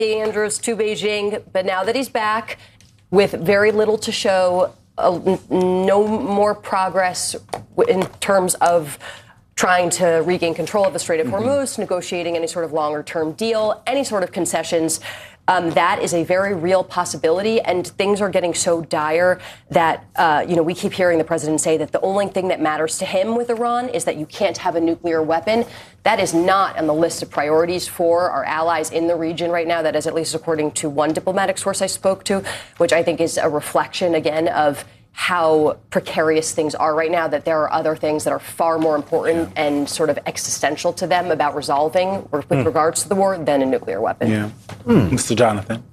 Andrews to Beijing, but now that he's back with very little to show, no more progress in terms of trying to regain control of the Strait of Hormuz, negotiating any sort of longer-term deal, any sort of concessions. That is a very real possibility, and things are getting so dire that, we keep hearing the president say that the only thing that matters to him with Iran is that you can't have a nuclear weapon. That is not on the list of priorities for our allies in the region right now. That is, at least according to one diplomatic source I spoke to, which I think is a reflection, again, of how precarious things are right now, that there are other things that are far more important and sort of existential to them about resolving with regards to the war than a nuclear weapon. Yeah. Mr. Jonathan.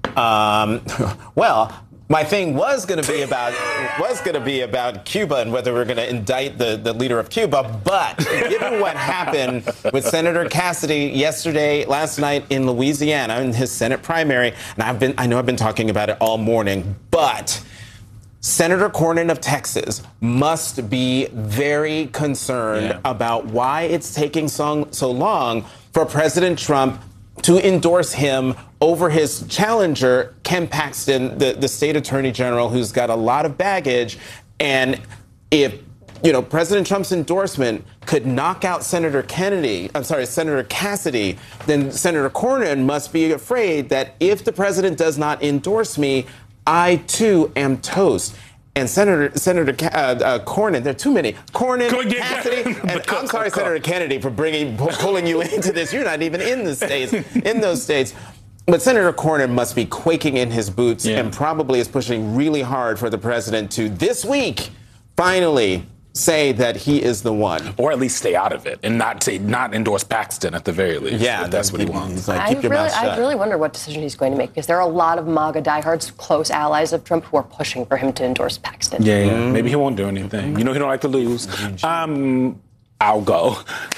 Well, my thing was going to be about Cuba and whether we're going to indict the leader of Cuba. But given what happened with Senator Cassidy last night in Louisiana in his Senate primary, and I know I've been talking about it all morning, but Senator Cornyn of Texas must be very concerned about why it's taking so long for President Trump to endorse him over his challenger, Ken Paxton, the state attorney general, who's got a lot of baggage. And if President Trump's endorsement could knock out Senator Cassidy, then Senator Cornyn must be afraid that if the president does not endorse me, I, too, am toast. And Senator Cornyn, there are too many. Cornyn, Cassidy, and I'm sorry, Senator Kennedy, for pulling you into this. You're not even in those states. But Senator Cornyn must be quaking in his boots and probably is pushing really hard for the president to, this week, finally say that he is the one. Or at least stay out of it and not endorse Paxton at the very least. Yeah, that's what he wants. He's like, keep your mouth shut. I really wonder what decision he's going to make, because there are a lot of MAGA diehards, close allies of Trump, who are pushing for him to endorse Paxton. Yeah. Maybe he won't do anything. He don't like to lose. I'll go.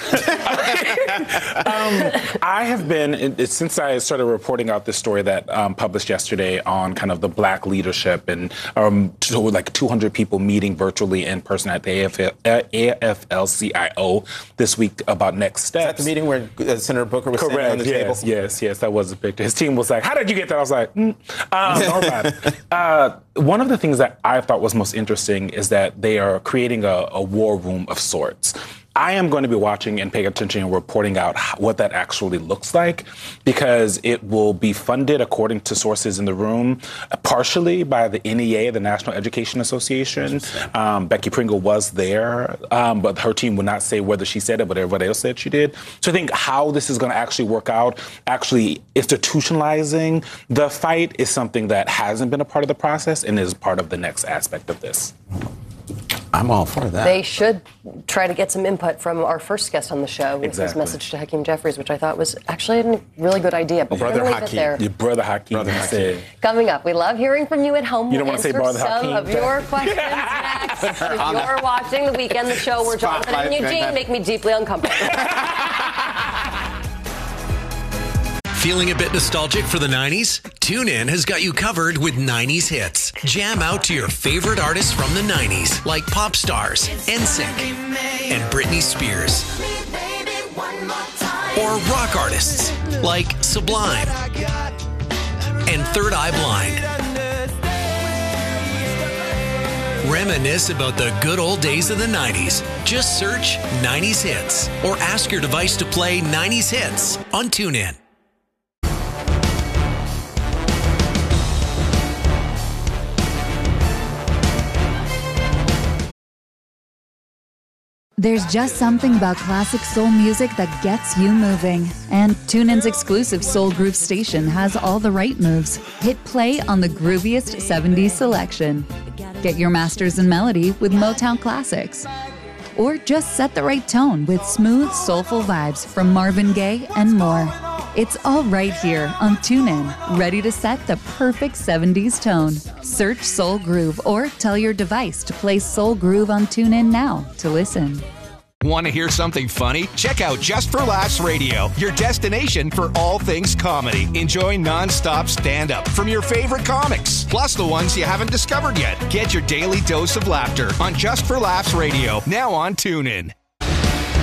I have been, since I started reporting out this story that published yesterday on kind of the black leadership and like 200 people meeting virtually in person at the AFL-CIO this week about next steps. Is that the meeting where Senator Booker was sitting on the table? Yes, that was a picture. His team was like, how did you get that? I was like, all right. One of the things that I thought was most interesting is that they are creating a war room of sorts. I am going to be watching and paying attention and reporting out what that actually looks like, because it will be funded, according to sources in the room, partially by the NEA, the National Education Association. Becky Pringle was there, but her team would not say whether she said it, but everybody else said she did. So I think how this is going to actually work out, actually institutionalizing the fight, is something that hasn't been a part of the process and is part of the next aspect of this. I'm all for that. They should try to get some input from our first guest on the show with his message to Hakeem Jeffries, which I thought was actually a really good idea. But Brother Hakeem. Your brother Hakeem. Coming up, we love hearing from you at home. You don't want to say Brother Hakeem? Hakeem? Some of your questions next. If you're watching The Weekend, the show where Jonathan and Eugene make me deeply uncomfortable. Feeling a bit nostalgic for the 90s? TuneIn has got you covered with 90s hits. Jam out to your favorite artists from the 90s, like Pop Stars, NSYNC, and Britney Spears. Or rock artists, like Sublime and Third Eye Blind. Reminisce about the good old days of the 90s. Just search 90s Hits or ask your device to play 90s Hits on TuneIn. There's just something about classic soul music that gets you moving. And TuneIn's exclusive Soul Groove station has all the right moves. Hit play on the grooviest 70s selection. Get your masters in melody with Motown classics. Or just set the right tone with smooth, soulful vibes from Marvin Gaye and more. It's all right here on TuneIn, ready to set the perfect 70s tone. Search Soul Groove or tell your device to play Soul Groove on TuneIn now to listen. Want to hear something funny? Check out Just for Laughs Radio, your destination for all things comedy. Enjoy non-stop stand-up from your favorite comics, plus the ones you haven't discovered yet. Get your daily dose of laughter on Just for Laughs Radio, now on TuneIn.